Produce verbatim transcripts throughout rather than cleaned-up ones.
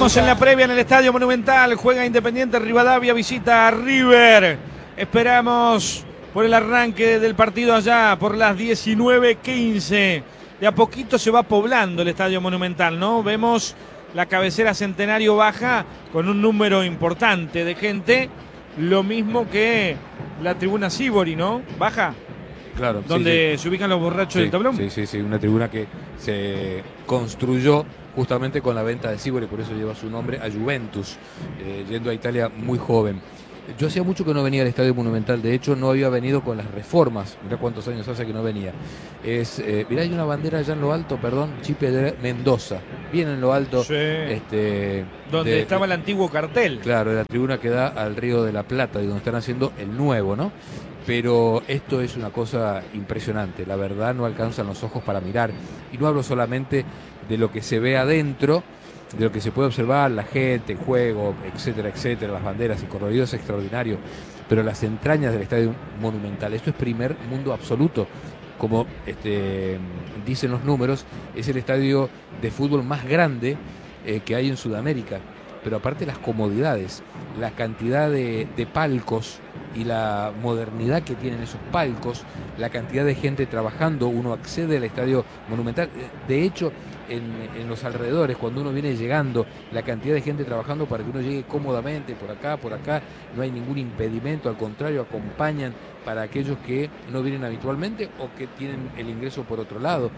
Estamos en la previa en el Estadio Monumental. Juega Independiente Rivadavia, visita a River. Esperamos por el arranque del partido allá, por las diecinueve quince. De a poquito se va poblando el Estadio Monumental, ¿no? Vemos la cabecera Centenario baja con un número importante de gente. Lo mismo que la tribuna Sibori, ¿no? Baja. Claro. Donde sí, sí. se ubican los borrachos sí, del tablón. Sí, sí, sí. Una tribuna que se construyó justamente con la venta de Sibori, por eso lleva su nombre a Juventus, eh, yendo a Italia muy joven. Yo hacía mucho que no venía al Estadio Monumental, de hecho no había venido con las reformas, mirá cuántos años hace que no venía. Es, eh, mirá, hay una bandera allá en lo alto, perdón, Chipe de Mendoza, bien en lo alto. Sí. Este, donde de, estaba el antiguo cartel. Claro, de la tribuna que da al Río de la Plata, y donde están haciendo el nuevo, ¿no? Pero esto es una cosa impresionante, la verdad no alcanzan los ojos para mirar, y no hablo solamente de lo que se ve adentro, de lo que se puede observar, la gente, el juego, etcétera, etcétera, las banderas, el colorido es extraordinario, pero las entrañas del Estadio Monumental, esto es primer mundo absoluto, como este, dicen los números, es el estadio de fútbol más grande eh, que hay en Sudamérica, pero aparte las comodidades, la cantidad de, de palcos y la modernidad que tienen esos palcos, la cantidad de gente trabajando, uno accede al Estadio Monumental, de hecho en, en los alrededores, cuando uno viene llegando, la cantidad de gente trabajando para que uno llegue cómodamente por acá, por acá, no hay ningún impedimento, al contrario, acompañan para aquellos que no vienen habitualmente o que tienen el ingreso por otro lado.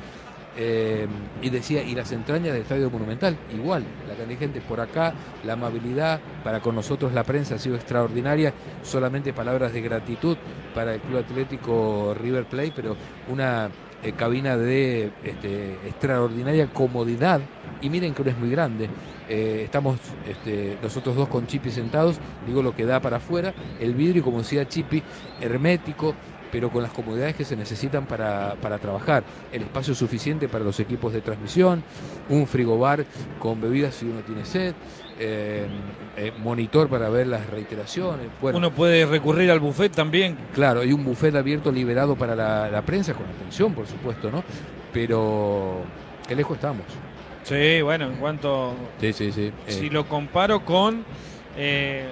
Eh, y decía, y las entrañas del Estadio Monumental, igual, la cantidad de gente por acá, la amabilidad para con nosotros, la prensa ha sido extraordinaria, solamente palabras de gratitud para el Club Atlético River Plate, pero una eh, cabina de este, extraordinaria comodidad, y miren que no es muy grande, eh, estamos este, nosotros dos con Chipi sentados, digo lo que da para afuera, el vidrio, como decía Chipi, hermético, pero con las comodidades que se necesitan para, para trabajar, el espacio suficiente para los equipos de transmisión, un frigobar con bebidas si uno tiene sed, eh, eh, monitor para ver las reiteraciones. Bueno, uno puede recurrir al buffet también. Claro, hay un buffet abierto liberado para la, la prensa, con atención, por supuesto, ¿no? Pero qué lejos estamos. Sí, bueno, en cuanto... Sí, sí, sí. Si eh. lo comparo con eh,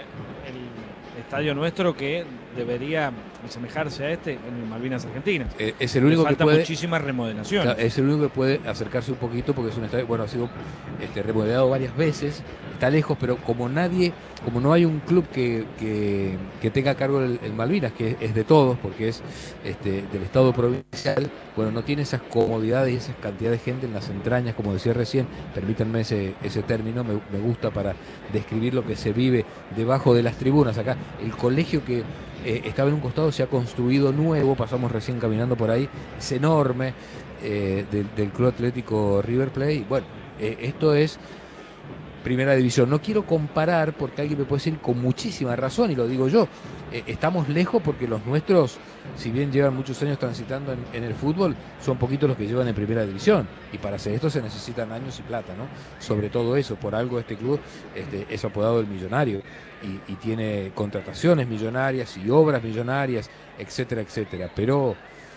el estadio nuestro, que debería asemejarse a este en Malvinas Argentinas. Eh, es el único Le falta que puede, muchísima remodelación. Claro, es el único que puede acercarse un poquito porque es un estadio, bueno, ha sido este, remodelado varias veces, está lejos, pero como nadie, como no hay un club que, que, que tenga a cargo el, el Malvinas, que es de todos, porque es este, del Estado provincial, bueno, no tiene esas comodidades y esa cantidad de gente en las entrañas, como decía recién, permítanme ese, ese término, me, me gusta para describir lo que se vive debajo de las tribunas. Acá, el colegio que eh, estaba en un costado se ha construido nuevo, pasamos recién caminando por ahí, es enorme, eh, del, del Club Atlético River Plate. Bueno, eh, esto es Primera División. No quiero comparar porque alguien me puede decir con muchísima razón, y lo digo yo, eh, estamos lejos porque los nuestros, si bien llevan muchos años transitando en, en el fútbol, son poquitos los que llevan en Primera División, y para hacer esto se necesitan años y plata, ¿no? Sobre todo eso, por algo este club este, es apodado el Millonario, y, y tiene contrataciones millonarias y obras millonarias, etcétera, etcétera, pero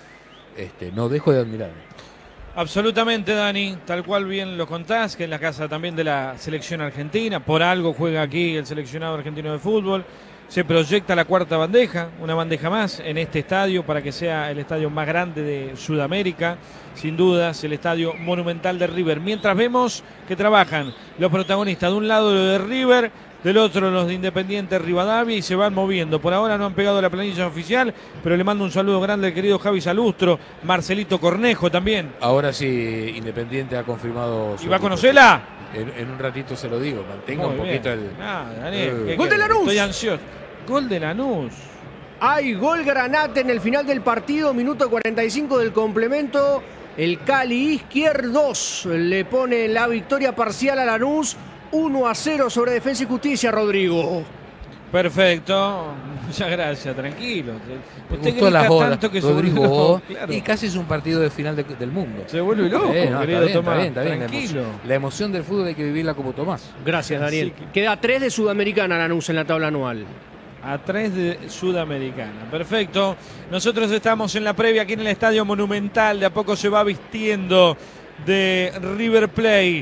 este, no dejo de admirar. Absolutamente, Dani, tal cual bien lo contás, que en la casa también de la selección argentina, por algo juega aquí el seleccionado argentino de fútbol, se proyecta la cuarta bandeja, una bandeja más en este estadio para que sea el estadio más grande de Sudamérica, sin dudas el estadio Monumental de River, mientras vemos que trabajan los protagonistas, de un lado los de River, del otro los de Independiente Rivadavia, y se van moviendo. Por ahora no han pegado la planilla oficial, pero le mando un saludo grande al querido Javi Salustro, Marcelito Cornejo también. Ahora sí, Independiente ha confirmado su... ¿Y va a conocerla? En, en un ratito se lo digo, mantenga Muy un poquito bien. el... Ah, Daniel, Uh. ¡gol de Lanús! Estoy ansioso. Gol de Lanús. Hay gol Granate en el final del partido, minuto cuarenta y cinco del complemento. El Cali Izquierdos le pone la victoria parcial a Lanús, uno a cero sobre Defensa y Justicia, Rodrigo. Perfecto, muchas gracias, tranquilo. Me Usted gustó la joda, tanto que Rodrigo, se volvió, claro. Y casi es un partido de final de, del mundo. Se vuelve loco, Eh, no, querido está bien, Tomás, está bien, está bien. tranquilo. La emoción, la emoción del fútbol hay que vivirla como Tomás. Gracias, Daniel. Así que- Queda tres de Sudamericana Lanús en la tabla anual. A tres de Sudamericana. Perfecto. Nosotros estamos en la previa aquí en el Estadio Monumental. De a poco se va vistiendo de River Plate.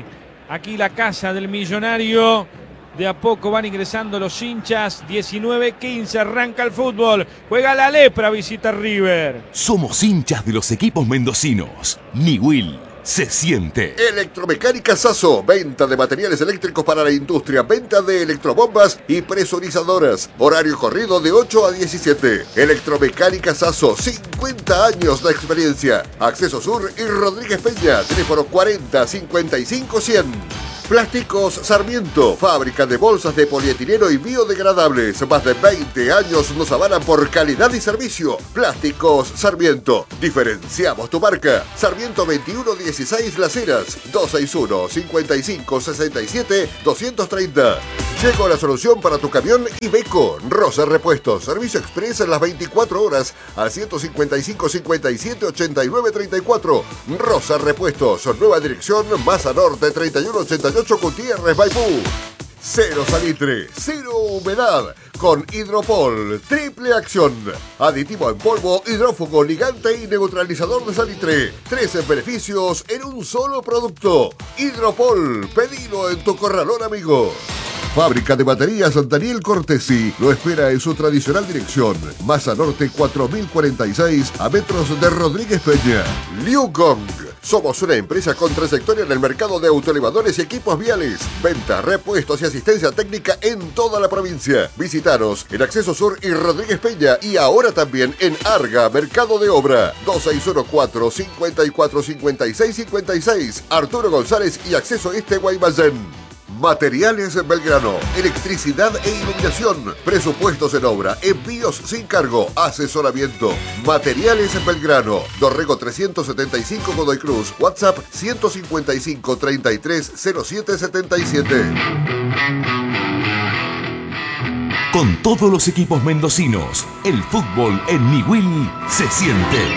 aquí la casa del millonario. De a poco van ingresando los hinchas. diecinueve quince, arranca el fútbol. Juega la Lepra, visita River. Somos hinchas de los equipos mendocinos. Niwil se siente. Electromecánica Sasso, venta de materiales eléctricos para la industria, venta de electrobombas y presurizadoras. Horario corrido de ocho a diecisiete. Electromecánica Sasso, cincuenta años de experiencia. Acceso Sur y Rodríguez Peña, teléfono cuarenta cincuenta y cinco cien. Plásticos Sarmiento, fábrica de bolsas de polietileno y biodegradables. Más de veinte años nos avalan por calidad y servicio. Plásticos Sarmiento, diferenciamos tu marca. Sarmiento veintiuno dieciséis Las Heras, dos seis uno, cinco cinco, seis siete, dos tres cero. Llegó la solución para tu camión Iveco. Rosa Repuestos, servicio express en las veinticuatro horas al ciento cincuenta y cinco, cincuenta y siete, ochenta y nueve, treinta y cuatro. Rosa Repuestos, nueva dirección, Maza Norte, treinta y uno ochenta y ocho, Gutiérrez, Maipú. Cero salitre, cero humedad, con Hidropol, triple acción. Aditivo en polvo, hidrófugo, ligante y neutralizador de salitre. trece beneficios en un solo producto. Hidropol, pedilo en tu corralón, amigo. Fábrica de baterías Daniel Cortesi lo espera en su tradicional dirección. Maza Norte cuatro mil cuarenta y seis, a metros de Rodríguez Peña. Liu Gong. Somos una empresa con trayectoria en el mercado de autoelevadores y equipos viales. Venta, repuestos y asistencia técnica en toda la provincia. Visítanos en Acceso Sur y Rodríguez Peña y ahora también en Arga, Mercado de Obra. dos seis uno cuatro, cinco cuatro, cinco seis, cinco seis. Arturo González y Acceso Este Guaymallén. Materiales Belgrano, electricidad e iluminación, presupuestos en obra, envíos sin cargo, asesoramiento. Materiales Belgrano, Dorrego trescientos setenta y cinco Godoy Cruz, WhatsApp ciento cincuenta y cinco, treinta y tres, cero siete setenta y siete. Con todos los equipos mendocinos, el fútbol en Niwil se siente.